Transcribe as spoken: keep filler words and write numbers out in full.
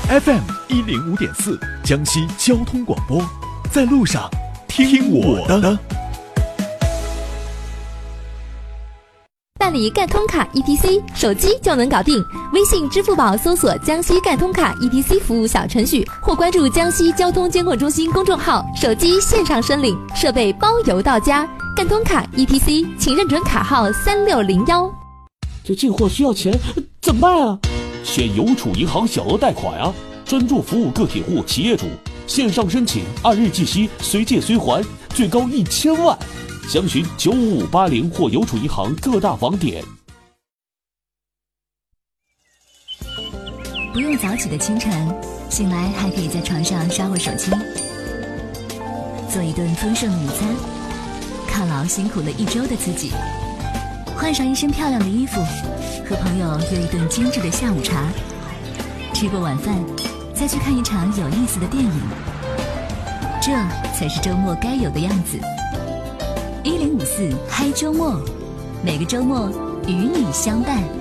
F M 一零五点四，江西交通广播，在路上听我的。 办理赣通卡 E T C， 手机就能搞定。微信、支付宝搜索江西赣通卡 E T C 服务小程序，或关注江西交通监管中心公众号，手机线上申领，设备包邮到家。赣通卡 E T C， 请认准卡号三六零幺。 这进货需要钱，怎么办啊？选邮储银行小额贷款啊，专注服务个体户、企业主，线上申请，按日计息，随借随还，最高一千万。详询九五五八零或邮储银行各大网点。 不用早起的清晨，醒来还可以在床上刷会手机，做一顿丰盛的午餐，犒劳辛苦了一周的自己，换上一身漂亮的衣服，和朋友约一顿精致的下午茶，吃过晚饭，再去看一场有意思的电影，这才是周末该有的样子。一零五四嗨周末，每个周末与你相伴。